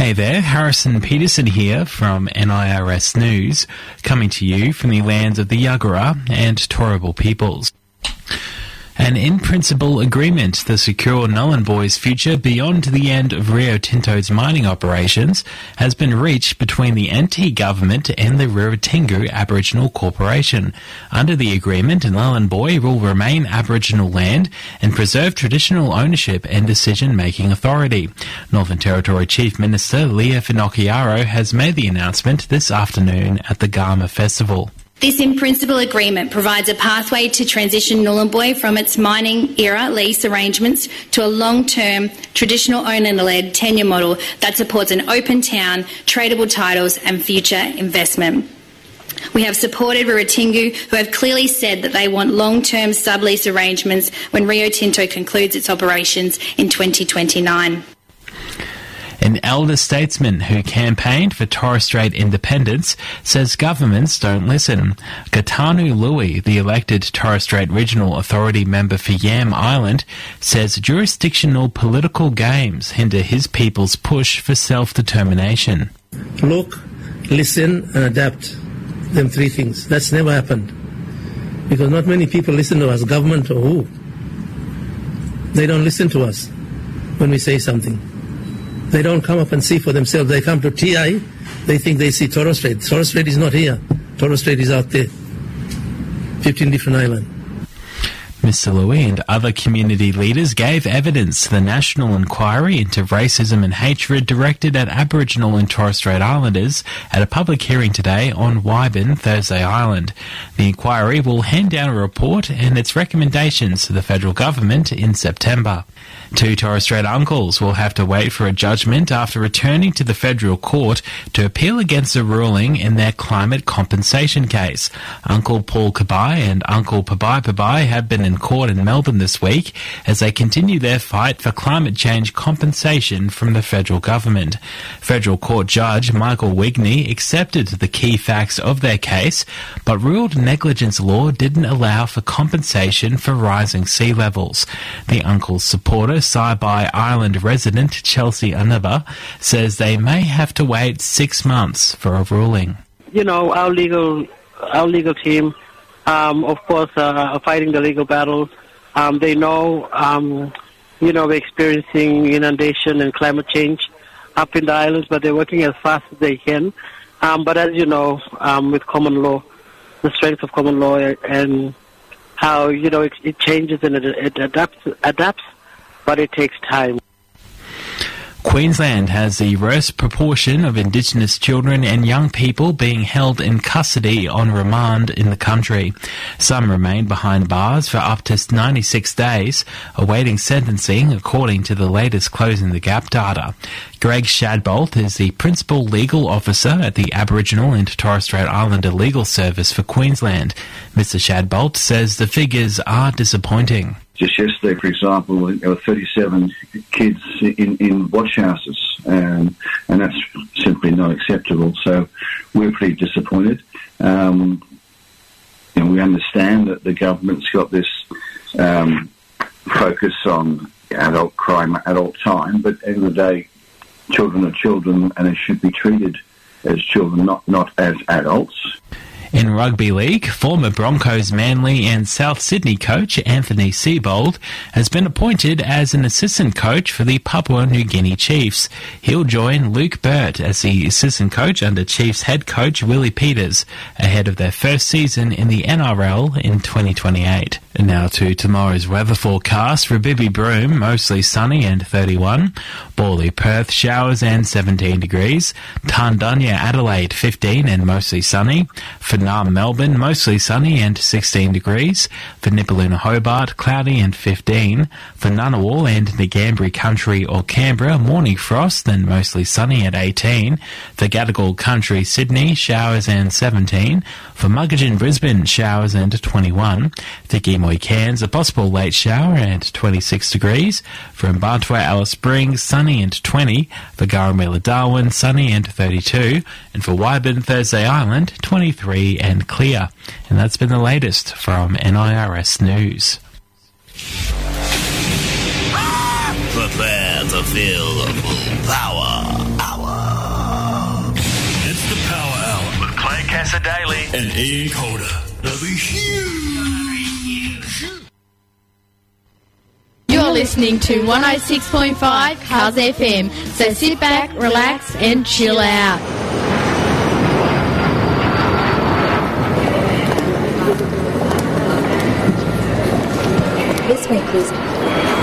Hey there, Harrison Peterson here from NIRS News, coming to you from the lands of the Yagara and Turrbal peoples. An in-principle agreement to secure Nhulunbuy's future beyond the end of Rio Tinto's mining operations has been reached between the NT government and the Ruratingu Aboriginal Corporation. Under the agreement, Nhulunbuy will remain Aboriginal land and preserve traditional ownership and decision-making authority. Northern Territory Chief Minister Leah Finocchiaro has made the announcement this afternoon at the Garma Festival. This in-principle agreement provides a pathway to transition Nhulunbuy from its mining era lease arrangements to a long-term, traditional owner-led tenure model that supports an open town, tradable titles and future investment. We have supported Ruratingu, who have clearly said that they want long-term sublease arrangements when Rio Tinto concludes its operations in 2029. An elder statesman who campaigned for Torres Strait independence says governments don't listen. Katanu Louis, the elected Torres Strait Regional Authority member for Yam Island, says jurisdictional political games hinder his people's push for self-determination. Look, listen and adapt. Them three things. That's never happened. Because not many people listen to us, government or who. They don't listen to us when we say something. They don't come up and see for themselves. They come to TI, they think they see Torres Strait. Torres Strait is not here. Torres Strait is out there. 15 different islands. Mr. Louis and other community leaders gave evidence to the national inquiry into racism and hatred directed at Aboriginal and Torres Strait Islanders at a public hearing today on Waibin, Thursday Island. The inquiry will hand down a report and its recommendations to the federal government in September. Two Torres Strait uncles will have to wait for a judgment after returning to the federal court to appeal against a ruling in their climate compensation case. Uncle Paul Kabai and Uncle Pabai Pabai have been in court in Melbourne this week as they continue their fight for climate change compensation from the federal government. Federal Court Judge Michael Wigney accepted the key facts of their case, but ruled negligence law didn't allow for compensation for rising sea levels. The uncle's supporter, Saibai Island resident Chelsea Anaba, says they may have to wait 6 months for a ruling. You know, our legal team, of course, are fighting the legal battles. They know, we're experiencing inundation and climate change up in the islands, but they're working as fast as they can. But as you know, with common law, the strength of common law and how, it changes and it adapts, but it takes time. Queensland has the worst proportion of Indigenous children and young people being held in custody on remand in the country. Some remain behind bars for up to 96 days, awaiting sentencing according to the latest Closing the Gap data. Greg Shadbolt is the Principal Legal Officer at the Aboriginal and Torres Strait Islander Legal Service for Queensland. Mr. Shadbolt says the figures are disappointing. Just yesterday, for example, there were 37 kids in watch houses, and that's simply not acceptable. So we're pretty disappointed. We understand that the government's got this focus on adult crime, adult time, but at the end of the day, children are children, and they should be treated as children, not as adults. In rugby league, former Broncos, Manly and South Sydney coach Anthony Seibold has been appointed as an assistant coach for the Papua New Guinea Chiefs. He'll join Luke Burt as the assistant coach under Chiefs head coach Willie Peters, ahead of their first season in the NRL in 2028. And now to tomorrow's weather forecast. For Bibby Broome, mostly sunny and 31. Borley, Perth, showers and 17 degrees. Tarndunya, Adelaide, 15 and mostly sunny. For Naarm, Melbourne, mostly sunny and 16 degrees. For Nipaluna, Hobart, cloudy and 15. For Ngunnawal and Ngambri Country or Canberra, morning frost and mostly sunny at 18. For Gadigal Country, Sydney, showers and 17. For Muggeridge, Brisbane, showers and 21. For Gimoy, Cairns, a possible late shower and 26 degrees. For Mbartua, Alice Springs, sunny and 20. For Garramilla, Darwin, sunny and 32. And for Waibin, Thursday Island, 23 and clear. And that's been the latest from NIRS News. Prepare to feel the full power. Nessa Daly and Ian Calder. They'll be huge. You're listening to 106.5 Cars FM, so sit back, relax and chill out. This week was